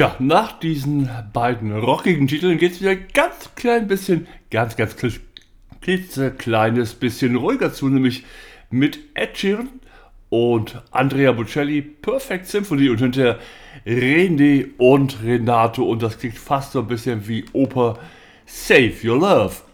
Ja, nach diesen beiden rockigen Titeln geht es wieder ganz klitzekleines bisschen ruhiger zu, nämlich mit Ed Sheeran und Andrea Bocelli, Perfect Symphony und hinterher René und Renato und das klingt fast so ein bisschen wie Oper Save Your Love.